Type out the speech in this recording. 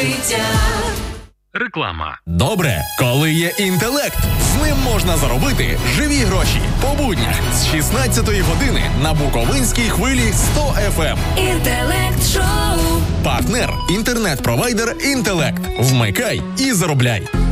життя. Реклама. Добре, коли є інтелект. З ним можна заробити живі гроші. По буднях з 16-ї години на Буковинській хвилі 100 FM. Інтелект шоу. Партнер – інтернет-провайдер «Інтелект». Вмикай і заробляй.